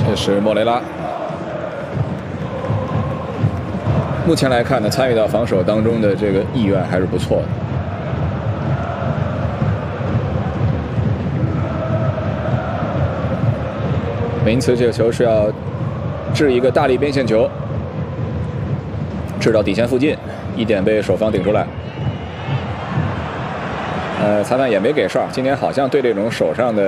这是莫雷拉。目前来看呢，参与到防守当中的这个意愿还是不错的。美因茨这个球是要掷一个大力边线球，掷到底线附近，1点被守方顶出来。裁判也没给哨，今天好像对这种手上的